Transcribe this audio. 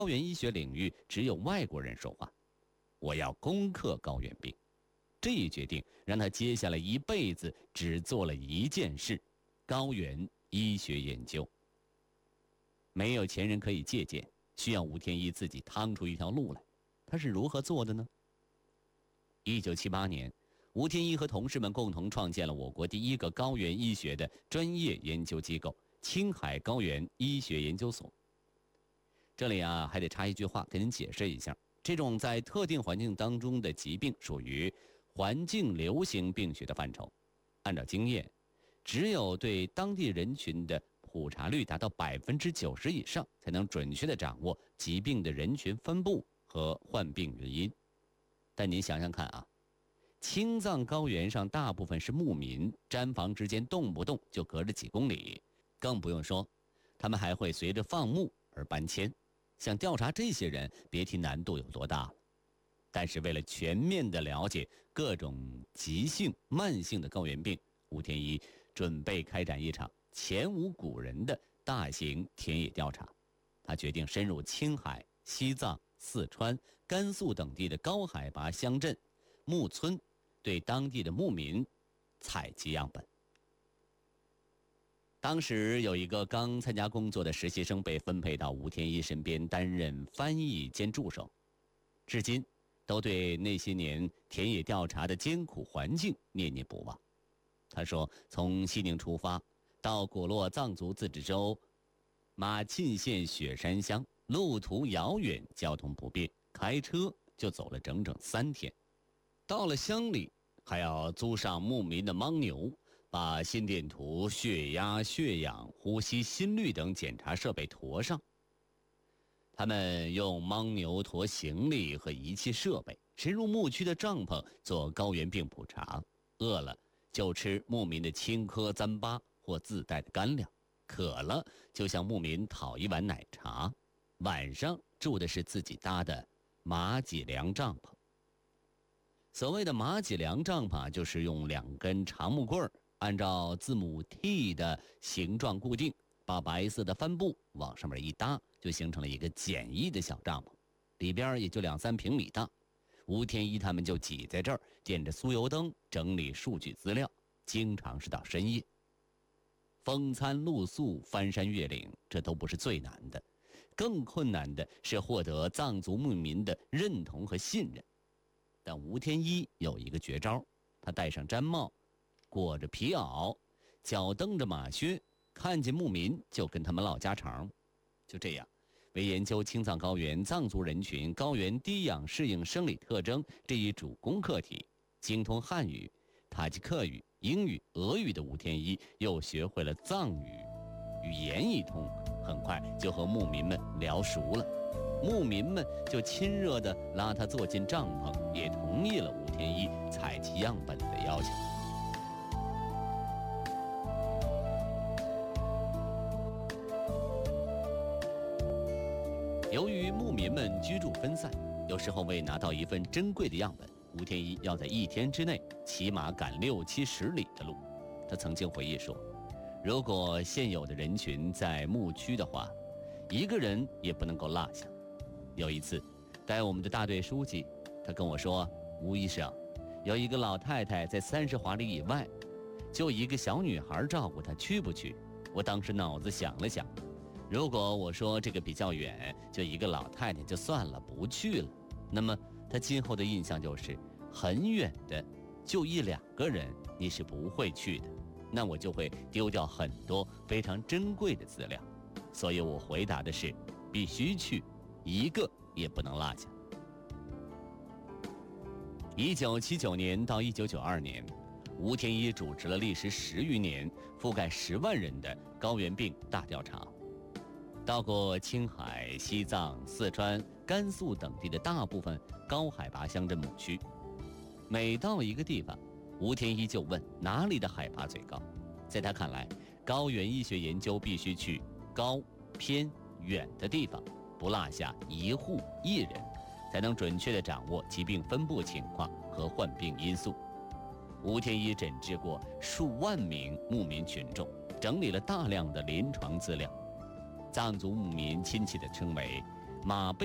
高原医学领域只有外国人说话，我要攻克高原病。这一决定让他接下来一辈子只做了一件事：高原医学研究。没有前人可以借鉴，需要吴天一自己趟出一条路来。他是如何做的呢？1978年，吴天一和同事们共同创建了我国第一个高原医学的专业研究机构——青海高原医学研究所。这里还得插一句话，给您解释一下：这种在特定环境当中的疾病属于环境流行病学的范畴。按照经验，只有对当地人群的普查率达到90%以上，才能准确地掌握疾病的人群分布和患病原因。但您想想看青藏高原上大部分是牧民，毡房之间动不动就隔着几公里，更不用说他们还会随着放牧而搬迁。想调查这些人，别提难度有多大了。但是为了全面地了解各种急性、慢性的高原病，吴天一准备开展一场前无古人的大型田野调查。他决定深入青海、西藏、四川、甘肃等地的高海拔乡镇、牧村，对当地的牧民采集样本。当时有一个刚参加工作的实习生被分配到吴天一身边担任翻译兼助手，至今都对那些年田野调查的艰苦环境念念不忘。他说，从西宁出发到果洛藏族自治州马沁县雪山乡，路途遥远，交通不便，开车就走了整整3天。到了乡里还要租上牧民的牦牛，把心电图、血压、血氧、呼吸、心率等检查设备驮上。他们用牦牛驮行李和仪器设备，深入牧区的帐篷做高原病普查。饿了就吃牧民的青稞糌粑或自带的干粮，渴了就向牧民讨一碗奶茶。晚上住的是自己搭的马脊梁帐篷。所谓的马脊梁帐篷就是用2根长木棍按照字母 T 的形状固定，把白色的帆布往上面一搭，就形成了一个简易的小帐篷，里边也就2-3平米大。吴天一他们就挤在这儿，点着酥油灯整理数据资料，经常是到深夜。风餐露宿、翻山越岭，这都不是最难的，更困难的是获得藏族牧民的认同和信任。但吴天一有一个绝招，他戴上毡帽，裹着皮袄，脚蹬着马靴，看见牧民就跟他们唠家常。就这样，为研究青藏高原藏族人群高原低氧适应生理特征这一主攻课题，精通汉语、塔吉克语、英语、俄语的吴天一又学会了藏语，语言一通，很快就和牧民们聊熟了。牧民们就亲热地拉他坐进帐篷，也同意了吴天一采集样本的要求。由于牧民们居住分散，有时候为拿到一份珍贵的样本，吴天一要在1天之内骑马赶60-70里的路。他曾经回忆说，如果现有的人群在牧区的话，一个人也不能够落下。有一次带我们的大队书记，他跟我说，吴医生，有一个老太太在30华里以外，就一个小女孩照顾她，去不去？我当时脑子想了想，如果我说这个比较远，就一个老太太就算了，不去了，那么她今后的印象就是很远的就1-2个人你是不会去的，那我就会丢掉很多非常珍贵的资料。所以我回答的是必须去，一个也不能落下。1979年到1992年，吴天一主持了历时10余年、覆盖10万人的高原病大调查，到过青海、西藏、四川、甘肃等地的大部分高海拔乡镇牧区。每到一个地方，吴天一就问哪里的海拔最高。在他看来，高原医学研究必须去高、偏、远的地方，不落下1户1人，才能准确地掌握疾病分布情况和患病因素。吴天一诊治过数万名牧民群众，整理了大量的临床资料。藏族牧民亲切地称为马